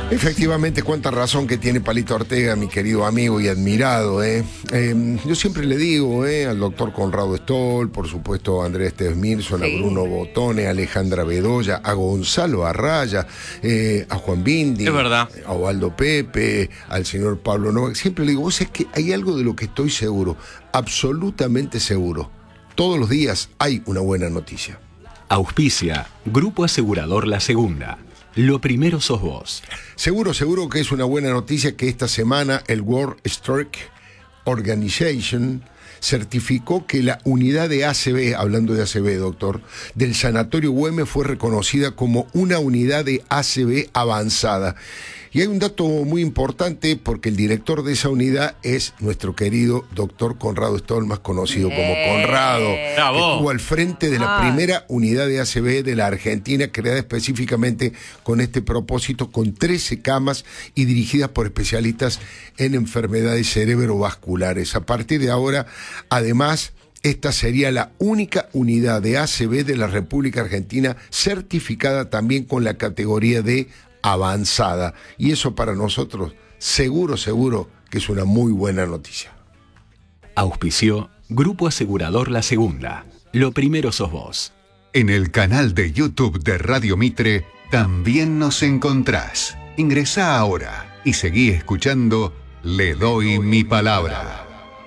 Efectivamente, cuánta razón que tiene Palito Ortega, mi querido amigo y admirado. Yo siempre le digo al doctor Conrado Stoll, por supuesto a Andrés Tevez-Milson, a Bruno Botone, a Alejandra Bedoya, a Gonzalo Arraya, a Juan Bindi, es verdad, a Osvaldo Pepe, al señor Pablo Novak. Siempre le digo, vos es que hay algo de lo que estoy seguro, absolutamente seguro. Todos los días hay una buena noticia. Auspicia Grupo Asegurador La Segunda. Lo primero sos vos. Seguro que es una buena noticia que esta semana el World Stroke Organization certificó que la unidad de ACV, hablando de ACV, doctor, del Sanatorio Güemes fue reconocida como una unidad de ACV avanzada. Y hay un dato muy importante porque el director de esa unidad es nuestro querido doctor Conrado Stoll, más conocido como Conrado, que estuvo al frente de la primera unidad de ACV de la Argentina, creada específicamente con este propósito, con 13 camas y dirigidas por especialistas en enfermedades cerebrovasculares. A partir de ahora, además, esta sería la única unidad de ACV de la República Argentina certificada también con la categoría de avanzada, y eso para nosotros seguro que es una muy buena noticia. Auspició Grupo Asegurador La Segunda. Lo primero sos vos. En el canal de YouTube de Radio Mitre también nos encontrás. Ingresá ahora y seguí escuchando Le Doy Mi Palabra.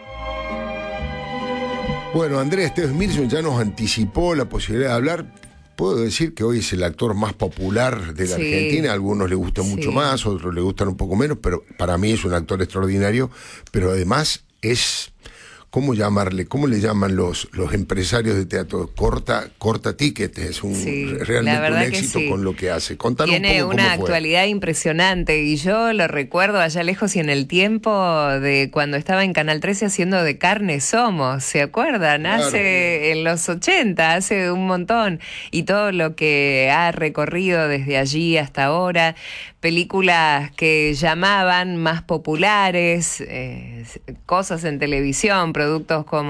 Bueno, Andrés Tevez-Milson ya nos anticipó la posibilidad de hablar. Puedo decir que hoy es el actor más popular de la Argentina. A algunos le gustan mucho más, a otros le gustan un poco menos, pero para mí es un actor extraordinario. Pero además es, ¿cómo llamarle? ¿Cómo le llaman los empresarios de teatro? Corta ticket, es realmente un éxito con lo que hace. Contanos Tiene un poco una cómo actualidad impresionante, y yo lo recuerdo allá lejos y en el tiempo de cuando estaba en Canal 13 haciendo De Carne Somos, ¿se acuerdan? Claro. Hace en los 80, hace un montón, y todo lo que ha recorrido desde allí hasta ahora, películas que llamaban más populares, cosas en televisión, productos como